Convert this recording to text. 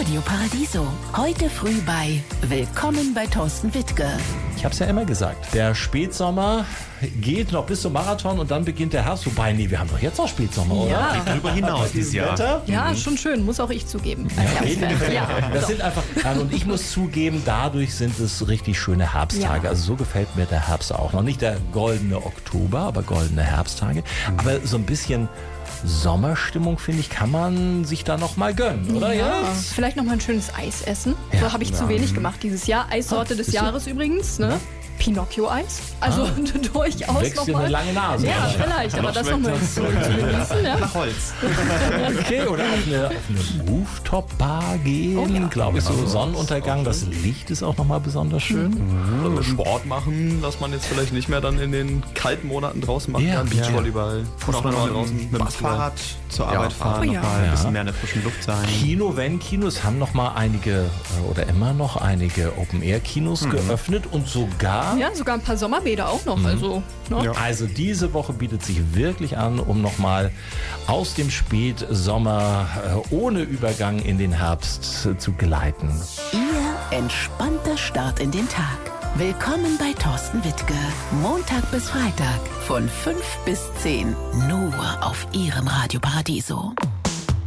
Radio Paradiso. Heute früh bei Willkommen bei Thorsten Wittke. Ich habe es ja immer gesagt, der Spätsommer geht noch bis zum Marathon und dann beginnt der Herbst. Wobei, nee, wir haben doch jetzt noch Spätsommer, oder? Ja. Geht drüber hinaus dieses Jahr. Wetter? Ja, schon schön, muss auch ich zugeben. Das sind einfach, und ich muss zugeben, dadurch sind es richtig schöne Herbsttage. Ja. Also so gefällt mir der Herbst auch. Noch nicht der goldene Oktober, aber goldene Herbsttage. Aber so ein bisschen Sommerstimmung, finde ich, kann man sich da noch mal gönnen, oder? Ja, Jetzt? vielleicht noch mal ein schönes Eis essen. Ja. So habe ich zu wenig gemacht dieses Jahr. Eissorte des siehst du? Jahres übrigens, ne? Pinocchio-Eis. Also durchaus Wächst noch dir mal. eine lange Nase. Ja, oder? vielleicht, aber das noch schmeckt mal das zu genießen. Ja. Nach Holz. Okay, oder auf eine Rooftop-Bar gehen, Oh ja. glaube ich, so Sonnenuntergang. Das Licht ist auch noch mal besonders schön. Sport machen, was man jetzt vielleicht nicht mehr dann in den kalten Monaten draußen machen Ja. kann. Beachvolleyball, Oder auch Fußball noch draußen mit dem Fahrrad zur Arbeit fahren, Oh noch ja. mal ein Ja. bisschen mehr in der frischen Luft sein. Kinos haben noch mal einige oder immer noch einige Open-Air-Kinos geöffnet und sogar... Ja, sogar ein paar Sommerbäder auch noch. Also, ne? Ja. Also diese Woche bietet sich wirklich an, um nochmal aus dem Spätsommer ohne Übergang in den Herbst zu gleiten. Ihr entspannter Start in den Tag. Willkommen bei Thorsten Wittke. Montag bis Freitag von 5 bis 10. Nur auf Ihrem Radio Paradiso.